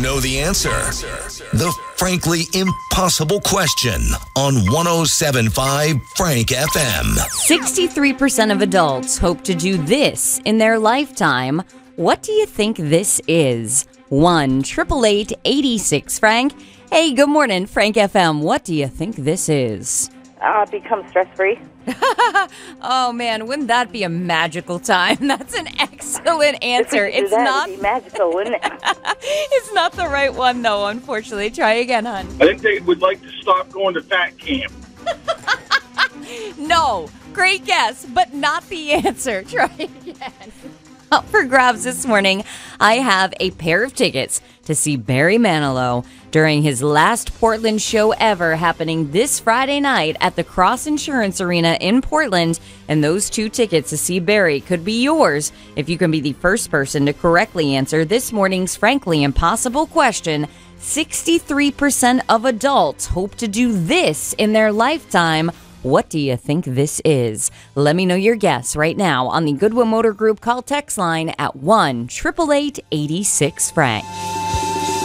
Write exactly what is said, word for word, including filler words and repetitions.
know the answer? The frankly impossible question on one oh seven point five Frank F M. sixty-three percent of adults hope to do this in their lifetime. What do you think this is? one eight eight eight, eight six Frank. Hey, good morning, Frank F M. What do you think this is? Uh, become stress-free. Oh, man, wouldn't that be a magical time? That's an excellent answer. If we could do It's that, not it'd be magical, wouldn't it? It's not the right one, though, unfortunately. Try again, hon. I think they would like to stop going to fat camp. No, great guess, but not the answer. Try again. Up for grabs this morning, I have a pair of tickets to see Barry Manilow during his last Portland show ever, happening this Friday night at the Cross Insurance Arena in Portland. And those two tickets to see Barry could be yours if you can be the first person to correctly answer this morning's frankly impossible question. sixty-three percent of adults hope to do this in their lifetime. What do you think this is? Let me know your guess right now on the Goodwin Motor Group call text line at one eight eight eight, eight six Frank.